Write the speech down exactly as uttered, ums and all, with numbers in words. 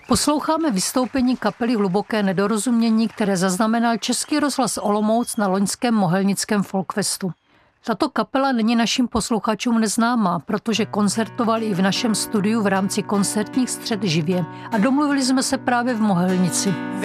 Posloucháme vystoupení kapely Hluboké nedorozumění, které zaznamenal Český rozhlas Olomouc na loňském Mohelnickém folkfestu. Tato kapela není našim posluchačům neznámá, protože koncertovali i v našem studiu v rámci koncertních střed živě a domluvili jsme se právě v Mohelnici.